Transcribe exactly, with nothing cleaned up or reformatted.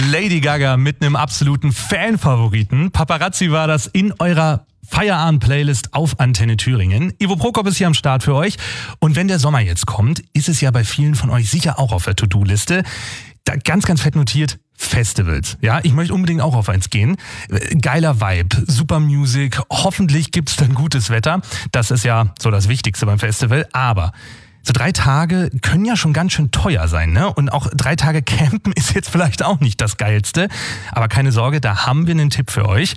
Lady Gaga mit einem absoluten Fanfavoriten. Paparazzi war das in eurer Feierabend-Playlist auf Antenne Thüringen. Ivo Prokop ist hier am Start für euch. Und wenn der Sommer jetzt kommt, ist es ja bei vielen von euch sicher auch auf der To-Do-Liste. Da ganz, ganz fett notiert, Festivals. Ja, ich möchte unbedingt auch auf eins gehen. Geiler Vibe, super Music, hoffentlich gibt's dann gutes Wetter. Das ist ja so das Wichtigste beim Festival. Aber so drei Tage können ja schon ganz schön teuer sein, ne? Und auch drei Tage campen ist jetzt vielleicht auch nicht das Geilste. Aber keine Sorge, da haben wir einen Tipp für euch.